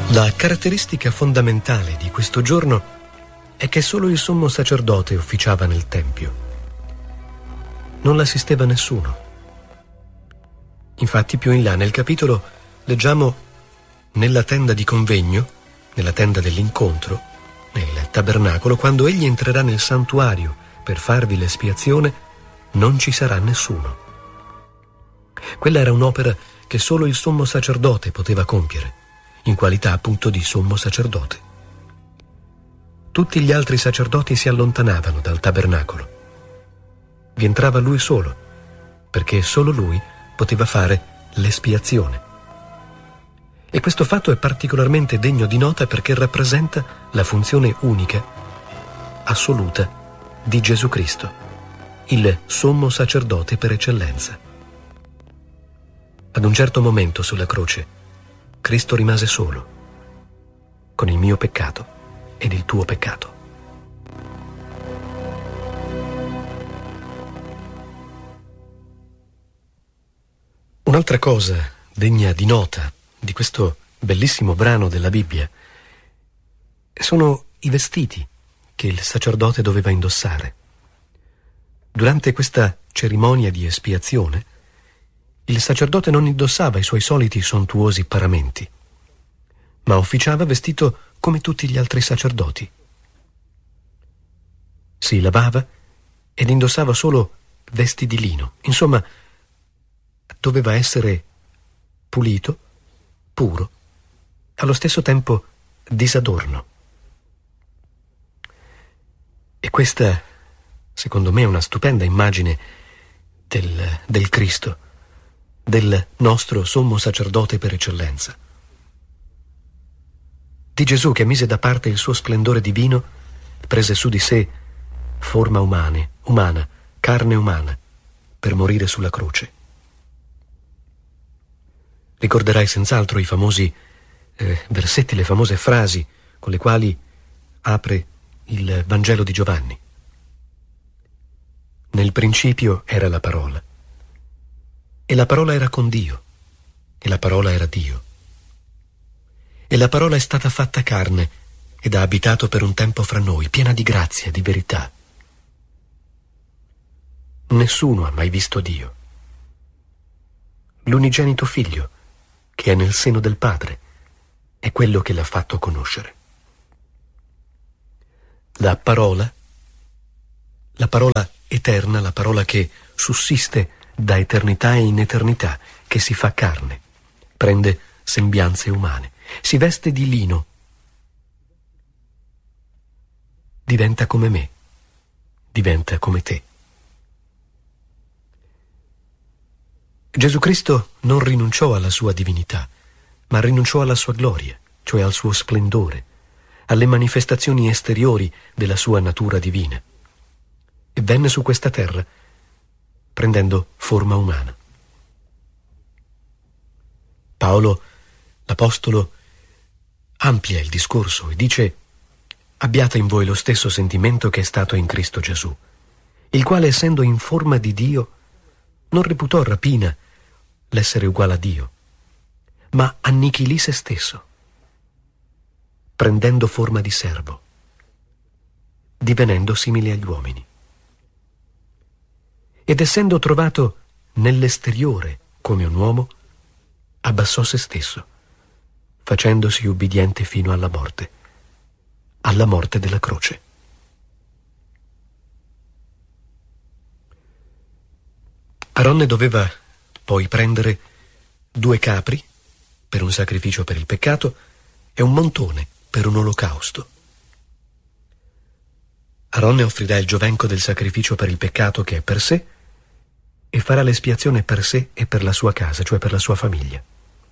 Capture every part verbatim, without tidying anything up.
La caratteristica fondamentale di questo giorno è che solo il sommo sacerdote ufficiava nel Tempio. Non l'assisteva nessuno. Infatti più in là nel capitolo leggiamo: nella tenda di convegno, nella tenda dell'incontro, nel tabernacolo, quando egli entrerà nel santuario per farvi l'espiazione, non ci sarà nessuno. Quella era un'opera che solo il sommo sacerdote poteva compiere, in qualità appunto di sommo sacerdote. Tutti gli altri sacerdoti si allontanavano dal tabernacolo. Vi entrava lui solo, perché solo lui poteva fare l'espiazione. E questo fatto è particolarmente degno di nota perché rappresenta la funzione unica, assoluta, di Gesù Cristo, il sommo sacerdote per eccellenza. Ad un certo momento sulla croce, Cristo rimase solo, con il mio peccato ed il tuo peccato. Un'altra cosa degna di nota di questo bellissimo brano della Bibbia sono i vestiti che il sacerdote doveva indossare. Durante questa cerimonia di espiazione, il sacerdote non indossava i suoi soliti sontuosi paramenti, ma officiava vestito come tutti gli altri sacerdoti. Si lavava ed indossava solo vesti di lino. Insomma, doveva essere pulito, puro, allo stesso tempo disadorno. E questa, secondo me, è una stupenda immagine del, del Cristo, del nostro sommo sacerdote per eccellenza. Di Gesù che mise da parte il suo splendore divino, prese su di sé forma umane, umana, carne umana, per morire sulla croce. Ricorderai senz'altro i famosi eh, versetti, le famose frasi con le quali apre il Vangelo di Giovanni. Nel principio era la parola, e la parola era con Dio, e la parola era Dio. E la parola è stata fatta carne ed ha abitato per un tempo fra noi, piena di grazia e di verità. Nessuno ha mai visto Dio. L'unigenito figlio, che è nel seno del Padre, è quello che l'ha fatto conoscere. La parola, la parola eterna, la parola che sussiste da eternità in eternità, che si fa carne, prende sembianze umane, si veste di lino, diventa come me, diventa come te. Gesù Cristo non rinunciò alla sua divinità, ma rinunciò alla sua gloria, cioè al suo splendore, alle manifestazioni esteriori della sua natura divina, e venne su questa terra prendendo forma umana. Paolo, l'apostolo, amplia il discorso e dice: abbiate in voi lo stesso sentimento che è stato in Cristo Gesù, il quale, essendo in forma di Dio, non reputò rapina l'essere uguale a Dio, ma annichilì se stesso, prendendo forma di servo, divenendo simile agli uomini. Ed essendo trovato nell'esteriore come un uomo, abbassò se stesso, facendosi ubbidiente fino alla morte, alla morte della croce. Aronne doveva poi prendere due capri per un sacrificio per il peccato e un montone per un olocausto. Aronne offrirà il giovenco del sacrificio per il peccato che è per sé e farà l'espiazione per sé e per la sua casa, cioè per la sua famiglia.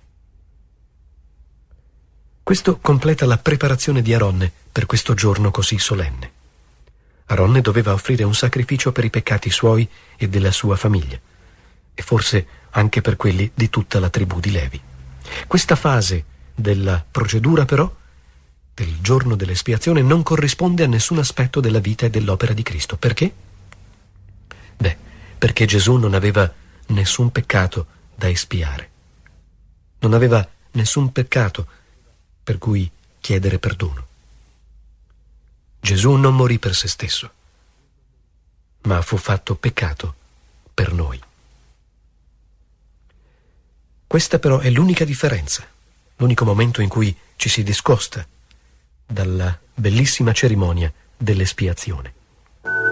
Questo completa la preparazione di Aronne per questo giorno così solenne. Aronne doveva offrire un sacrificio per i peccati suoi e della sua famiglia, e forse anche per quelli di tutta la tribù di Levi. Questa fase della procedura, però, del giorno dell'espiazione, non corrisponde a nessun aspetto della vita e dell'opera di Cristo. Perché? Beh, perché Gesù non aveva nessun peccato da espiare. Non aveva nessun peccato per cui chiedere perdono. Gesù non morì per se stesso, ma fu fatto peccato per noi. Questa però è l'unica differenza, l'unico momento in cui ci si discosta dalla bellissima cerimonia dell'espiazione.